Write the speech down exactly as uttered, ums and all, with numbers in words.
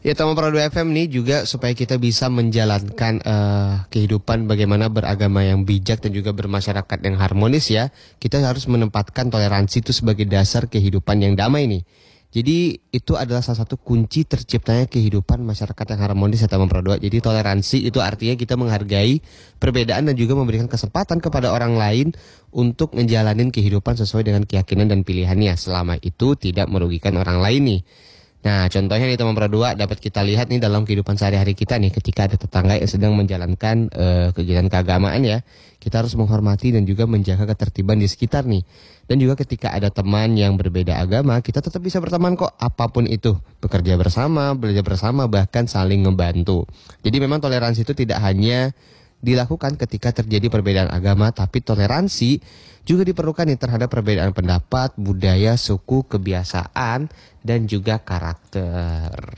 Ya, Taman Peradua F M nih juga supaya kita bisa menjalankan uh, kehidupan bagaimana beragama yang bijak dan juga bermasyarakat yang harmonis ya. Kita harus menempatkan toleransi itu sebagai dasar kehidupan yang damai nih. Jadi itu adalah salah satu kunci terciptanya kehidupan masyarakat yang harmonis ya Taman Peradua. Jadi toleransi itu artinya kita menghargai perbedaan dan juga memberikan kesempatan kepada orang lain untuk menjalani kehidupan sesuai dengan keyakinan dan pilihannya selama itu tidak merugikan orang lain nih. Nah, contohnya di Taman Peradua dapat kita lihat nih dalam kehidupan sehari-hari kita nih ketika ada tetangga yang sedang menjalankan uh, kegiatan keagamaan ya. Kita harus menghormati dan juga menjaga ketertiban di sekitar nih. Dan juga ketika ada teman yang berbeda agama, kita tetap bisa berteman kok apapun itu. Bekerja bersama, belajar bersama, bahkan saling membantu. Jadi memang toleransi itu tidak hanya dilakukan ketika terjadi perbedaan agama, tapi toleransi juga diperlukan nih terhadap perbedaan pendapat, budaya, suku, kebiasaan, dan juga karakter.